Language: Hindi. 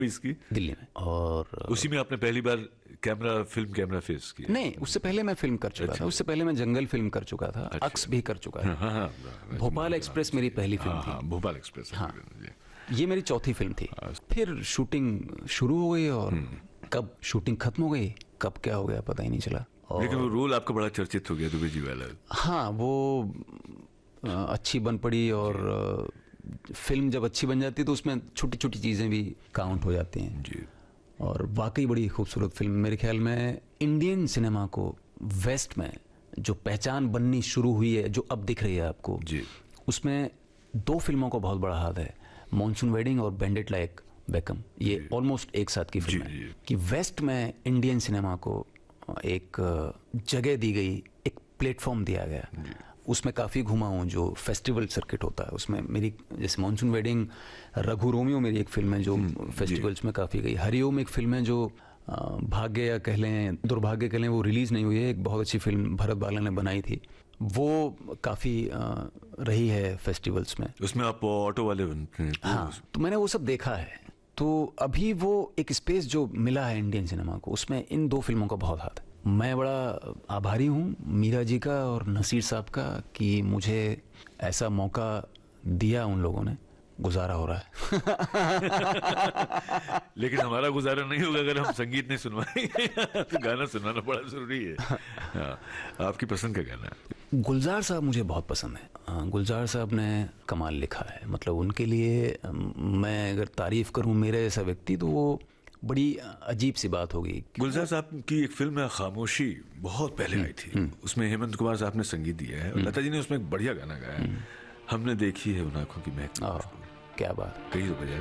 इसकी दिल्ली में। और उसी में आपने पहली बार फिल्म कैमरा फेस किया? नहीं, उससे पहले मैं फिल्म कर चुका था। उससे पहले मैं जंगल फिल्म कर चुका था। अक्स भी कर चुका था। हाँ, भोपाल एक्सप्रेस मेरी पहली फिल्म थी। भोपाल एक्सप्रेस। हाँ, ये मेरी चौथी फिल्म थी। फिर शूटिंग शुरू हो गई और कब शूटिंग खत्म हो गई, कब क्या हो गया पता ही नहीं चला। लेकिन वो रोल आपका बड़ा चर्चित हो गया, दुबे जी वाला। हाँ, वो अच्छी बन पड़ी और फिल्म जब अच्छी बन जाती है तो उसमें छोटी छोटी चीज़ें भी काउंट हो जाती हैं जी। और वाकई बड़ी खूबसूरत फिल्म। मेरे ख्याल में इंडियन सिनेमा को वेस्ट में जो पहचान बननी शुरू हुई है, जो अब दिख रही है आपको जी, उसमें दो फिल्मों का बहुत बड़ा हाथ है, मॉनसून वेडिंग और बैंडिट लाइक बेकम। ये ऑलमोस्ट एक साथ की फिल्म है कि वेस्ट में इंडियन सिनेमा को एक जगह दी गई, एक प्लेटफॉर्म दिया गया। उसमें काफ़ी घुमा हूँ, जो फेस्टिवल सर्किट होता है उसमें मेरी, जैसे मॉनसून वेडिंग, रघु रोमियो मेरी एक फिल्म है जो फेस्टिवल्स में काफ़ी गई। हरिओम एक फिल्म है जो भाग्य या कह लें दुर्भाग्य कह लें, वो रिलीज़ नहीं हुई है। एक बहुत अच्छी फिल्म भरत बाला ने बनाई थी, वो काफ़ी रही है फेस्टिवल्स में। उसमें आप ऑटो वाले बनते हैं? हाँ, तो मैंने वो सब देखा है। तो अभी वो एक स्पेस जो मिला है इंडियन सिनेमा को, उसमें इन दो फिल्मों का बहुत हाथ है। मैं बड़ा आभारी हूँ मीरा जी का और नसीर साहब का कि मुझे ऐसा मौका दिया उन लोगों ने। गुजारा हो रहा है लेकिन हमारा गुजारा नहीं होगा अगर हम संगीत नहीं सुनवाएंगे तो गाना सुनवाना बड़ा जरूरी है। हाँ, आपकी पसंद का गाना? गुलजार साहब मुझे बहुत पसंद है। गुलजार साहब ने कमाल लिखा है। मतलब उनके लिए मैं अगर तारीफ करूं मेरे जैसा व्यक्ति, तो वो बड़ी अजीब सी बात होगी। गुलजार साहब की एक फिल्म है खामोशी, बहुत पहले आई थी। उसमें हेमंत कुमार साहब ने संगीत दिया है और लता जी ने उसमें एक बढ़िया गाना गाया है, हमने देखी है उन आंखों की महक। क्या बात, कहीं तो बजाय